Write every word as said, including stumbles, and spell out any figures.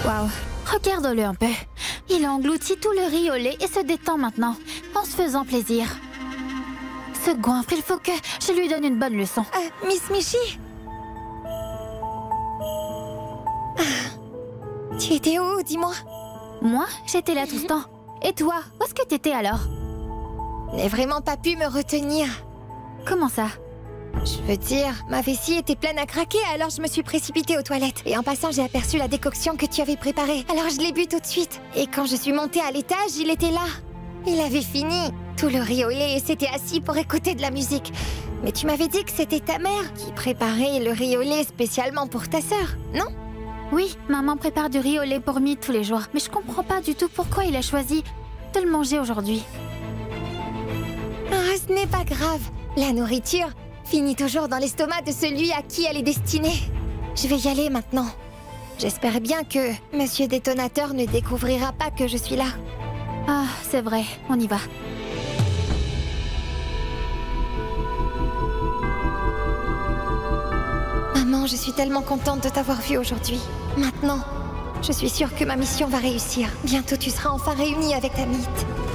Waouh, regarde-le un peu. Il a englouti tout le riz au lait et se détend maintenant, en se faisant plaisir. Ce goinfre, il faut que je lui donne une bonne leçon. Euh, Miss Michi? Ah. Tu étais où, dis-moi? Moi, j'étais là tout ce temps. Et toi, où est-ce que t'étais alors? Je n'ai vraiment pas pu me retenir. Comment ça? Je veux dire, ma vessie était pleine à craquer, alors je me suis précipitée aux toilettes. Et en passant, j'ai aperçu la décoction que tu avais préparée. Alors je l'ai bu tout de suite. Et quand je suis montée à l'étage, il était là. Il avait fini tout le riz au lait et s'était assis pour écouter de la musique. Mais tu m'avais dit que c'était ta mère qui préparait le riz au lait spécialement pour ta sœur, non? Oui, maman prépare du riz au lait pour Mythe tous les jours. Mais je comprends pas du tout pourquoi il a choisi de le manger aujourd'hui. Ah, ce n'est pas grave. La nourriture finit toujours dans l'estomac de celui à qui elle est destinée. Je vais y aller maintenant. J'espère bien que Monsieur Détonateur ne découvrira pas que je suis là. Ah, c'est vrai, on y va. Maman, je suis tellement contente de t'avoir vue aujourd'hui. Maintenant, je suis sûre que ma mission va réussir. Bientôt, tu seras enfin réunie avec ta Mythe.